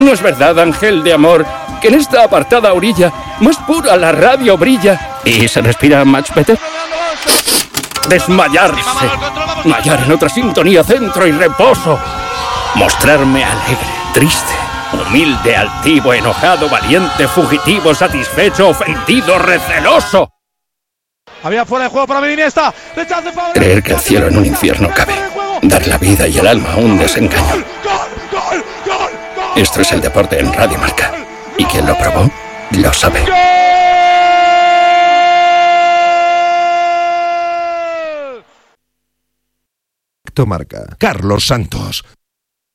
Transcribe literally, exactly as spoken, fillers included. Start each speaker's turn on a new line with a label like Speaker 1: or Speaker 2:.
Speaker 1: ¿No es verdad, ángel de amor, que en esta apartada orilla más pura la radio brilla y se respira much better? Desmayarse, hallar en otra sintonía centro y reposo, mostrarme alegre, triste, humilde, altivo, enojado, valiente, fugitivo, satisfecho, ofendido, receloso.
Speaker 2: Había fuera de juego para Iniesta.
Speaker 1: Creer que el cielo en un infierno cabe, dar la vida y el alma a un desengaño. Esto es el deporte en Radio Marca, y quien lo probó, lo sabe.
Speaker 3: Marca. Carlos Santos.